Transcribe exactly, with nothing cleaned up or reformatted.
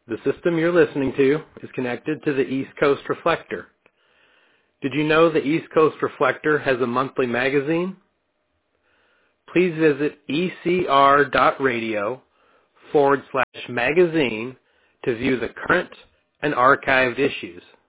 The system you're listening to is connected to the East Coast Reflector. Did you know the East Coast Reflector has a monthly magazine? Please visit ecr.radio forward slash magazine to view the current and archived issues.